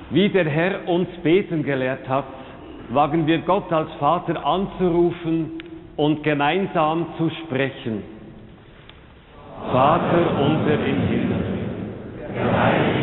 Wie der Herr uns beten gelehrt hat, wagen wir Gott als Vater anzurufen und gemeinsam zu sprechen. Vater unser im Himmel, geheiligt